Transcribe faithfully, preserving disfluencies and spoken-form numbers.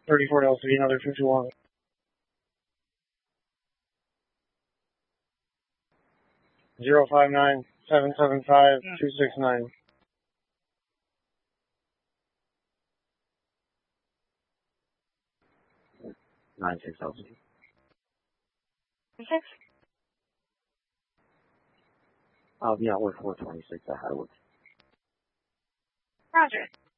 thirty-four L C D, another two two one. Zero five nine seven seven five two six nine. Nine six L C D. Six. Oh yeah, we're four twenty six. I had it. Roger.